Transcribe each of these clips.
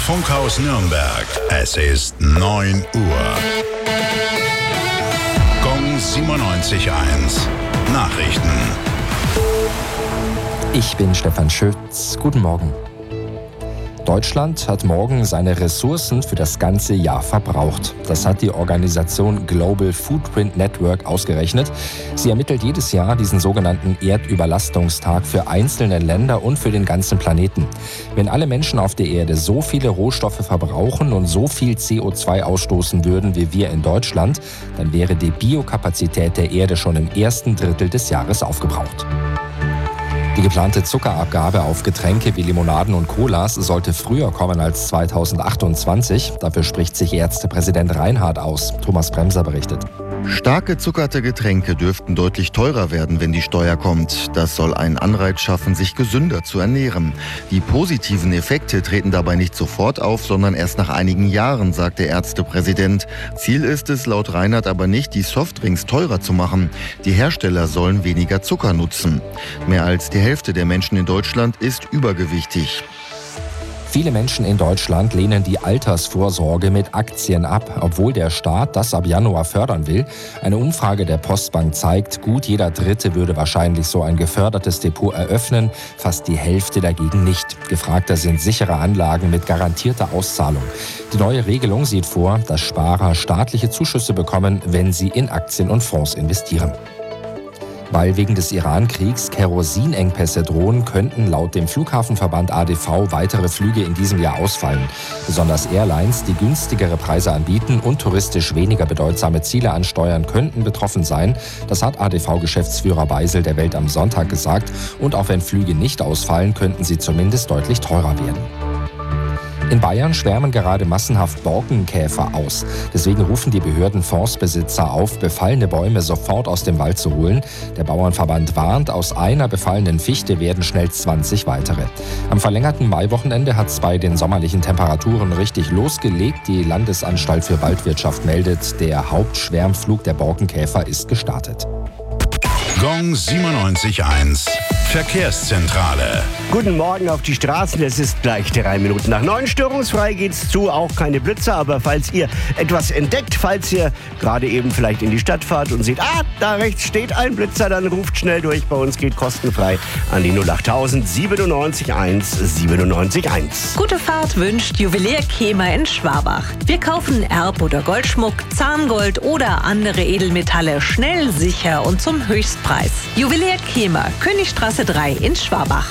Funkhaus Nürnberg. Es ist 9 Uhr. Gong 97.1. Nachrichten. Ich bin Stefan Schütz. Guten Morgen. Deutschland hat morgen seine Ressourcen für das ganze Jahr verbraucht. Das hat die Organisation Global Footprint Network ausgerechnet. Sie ermittelt jedes Jahr diesen sogenannten Erdüberlastungstag für einzelne Länder und für den ganzen Planeten. Wenn alle Menschen auf der Erde so viele Rohstoffe verbrauchen und so viel CO2 ausstoßen würden wie wir in Deutschland, dann wäre die Biokapazität der Erde schon im ersten Drittel des Jahres aufgebraucht. Die geplante Zuckerabgabe auf Getränke wie Limonaden und Colas sollte früher kommen als 2028. Dafür spricht sich Ärztepräsident Reinhardt aus. Thomas Bremser berichtet. Stark gezuckerte Getränke dürften deutlich teurer werden, wenn die Steuer kommt. Das soll einen Anreiz schaffen, sich gesünder zu ernähren. Die positiven Effekte treten dabei nicht sofort auf, sondern erst nach einigen Jahren, sagt der Ärztepräsident. Ziel ist es laut Reinhardt aber nicht, die Softdrinks teurer zu machen. Die Hersteller sollen weniger Zucker nutzen. Mehr als die Hälfte der Menschen in Deutschland ist übergewichtig. Viele Menschen in Deutschland lehnen die Altersvorsorge mit Aktien ab, obwohl der Staat das ab Januar fördern will. Eine Umfrage der Postbank zeigt, gut jeder Dritte würde wahrscheinlich so ein gefördertes Depot eröffnen, fast die Hälfte dagegen nicht. Gefragter sind sichere Anlagen mit garantierter Auszahlung. Die neue Regelung sieht vor, dass Sparer staatliche Zuschüsse bekommen, wenn sie in Aktien und Fonds investieren. Weil wegen des Iran-Kriegs Kerosinengpässe drohen, könnten laut dem Flughafenverband ADV weitere Flüge in diesem Jahr ausfallen. Besonders Airlines, die günstigere Preise anbieten und touristisch weniger bedeutsame Ziele ansteuern, könnten betroffen sein. Das hat ADV-Geschäftsführer Beisel der Welt am Sonntag gesagt. Und auch wenn Flüge nicht ausfallen, könnten sie zumindest deutlich teurer werden. In Bayern schwärmen gerade massenhaft Borkenkäfer aus. Deswegen rufen die Behörden Forstbesitzer auf, befallene Bäume sofort aus dem Wald zu holen. Der Bauernverband warnt, aus einer befallenen Fichte werden schnell 20 weitere. Am verlängerten Maiwochenende hat es bei den sommerlichen Temperaturen richtig losgelegt. Die Landesanstalt für Waldwirtschaft meldet, der Hauptschwärmflug der Borkenkäfer ist gestartet. Gong 97.1. Verkehrszentrale. Guten Morgen auf die Straßen, es ist gleich 3 Minuten nach 9. Störungsfrei geht's zu, auch keine Blitzer, aber falls ihr etwas entdeckt, falls ihr gerade eben vielleicht in die Stadt fahrt und seht, da rechts steht ein Blitzer, dann ruft schnell durch, bei uns geht kostenfrei an die 08000 97 1 97 1. Gute Fahrt wünscht Juwelier Kemer in Schwabach. Wir kaufen Erb- oder Goldschmuck, Zahngold oder andere Edelmetalle schnell, sicher und zum Höchstpreis. Juwelier Kemer, Königstraße 3 in Schwabach.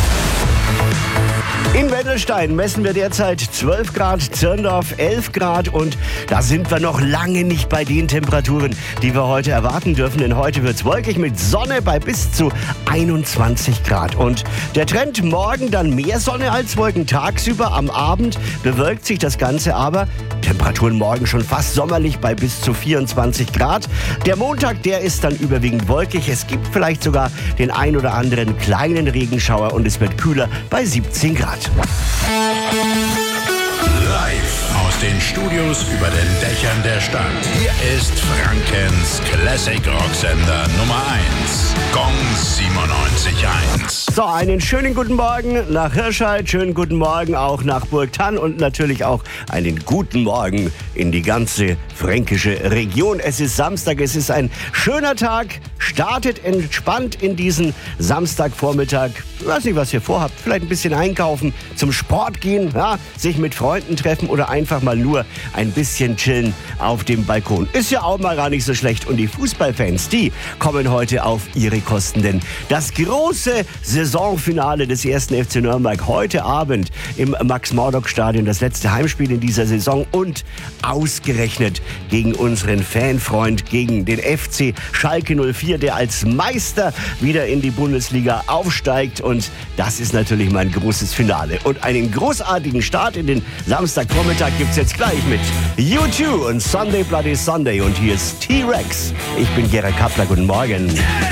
In Wendelstein messen wir derzeit 12 Grad, Zirndorf 11 Grad und da sind wir noch lange nicht bei den Temperaturen, die wir heute erwarten dürfen, denn heute wird es wolkig mit Sonne bei bis zu 21 Grad. Und der Trend morgen dann mehr Sonne als Wolken tagsüber, am Abend bewölkt sich das Ganze aber. Temperaturen morgen schon fast sommerlich bei bis zu 24 Grad. Der Montag, der ist dann überwiegend wolkig. Es gibt vielleicht sogar den ein oder anderen kleinen Regenschauer und es wird kühler bei 17 Grad. Live aus den Studios über den Dächern der Stadt. Hier ist Frankens Classic Rocksender Nummer 1. Gong 97.1. So, einen schönen guten Morgen nach Hirscheid, schönen guten Morgen auch nach Burgthann und natürlich auch einen guten Morgen in die ganze fränkische Region. Es ist Samstag, es ist ein schöner Tag. Startet entspannt in diesen Samstagvormittag. Ich weiß nicht, was ihr vorhabt. Vielleicht ein bisschen einkaufen, zum Sport gehen, ja, sich mit Freunden treffen oder einfach mal nur ein bisschen chillen auf dem Balkon. Ist ja auch mal gar nicht so schlecht. Und die Fußballfans, die kommen heute auf ihre Kosten. Denn das große Saisonfinale des 1. FC Nürnberg heute Abend im Max-Morlock-Stadion, das letzte Heimspiel in dieser Saison und ausgerechnet gegen unseren Fanfreund, gegen den FC Schalke 04, der als Meister wieder in die Bundesliga aufsteigt. Und das ist natürlich mein großes Finale. Und einen großartigen Start in den Samstagvormittag gibt's jetzt gleich mit U2 und Sunday Bloody Sunday. Und hier ist T-Rex. Ich bin Gerhard Kappler. Guten Morgen.